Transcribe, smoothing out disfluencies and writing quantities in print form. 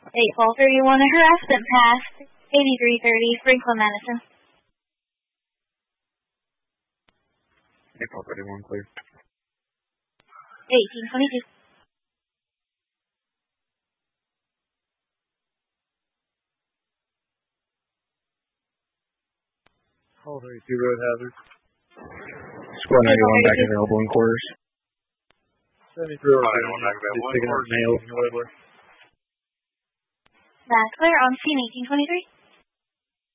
8-31, a harassment past 8330 Franklin Madison. 8-31, clear. 1822. Hall 32 road hazard. Squad 91 back available in quarters. 73 road back available in quarters. Nails in your way. That's clear on scene 1823.